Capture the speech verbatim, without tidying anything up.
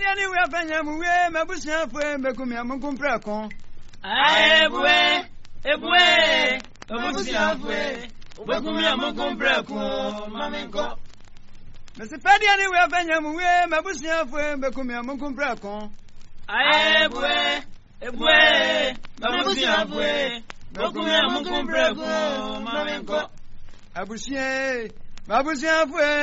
anywhere Benyamu, Mabusia for Becumia Mucumpracon. I ebue, ebue, Mabusia for Becumia Mucumpracon, Mamenco. Mister Paddy anywhere Benyamu, Mabusia for Becumia Mucumpracon. I ebue, ebue, Mabusia for Becumia Mucumpracon, Mamenco. Abusier, Mabusia for